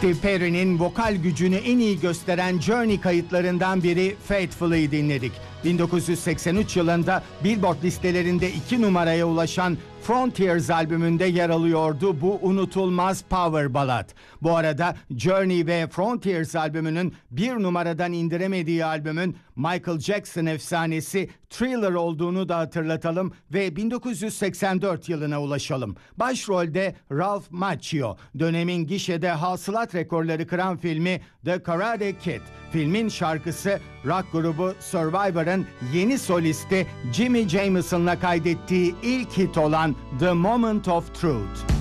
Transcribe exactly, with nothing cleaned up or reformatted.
Steve Perry'nin vokal gücünü en iyi gösteren Journey kayıtlarından biri Faithfully'yi dinledik. bin dokuz yüz seksen üç yılında Billboard listelerinde iki numaraya ulaşan Frontiers albümünde yer alıyordu bu unutulmaz power ballad. Bu arada Journey ve Frontiers albümünün bir numaradan indiremediği albümün Michael Jackson efsanesi Thriller olduğunu da hatırlatalım ve bin dokuz yüz seksen dört yılına ulaşalım. Başrolde Ralph Macchio, dönemin gişede hasılat rekorları kıran filmi The Karate Kid. Filmin şarkısı rock grubu Survivor'ın yeni solisti Jimmy Jameson'la kaydettiği ilk hit olan The Moment of Truth.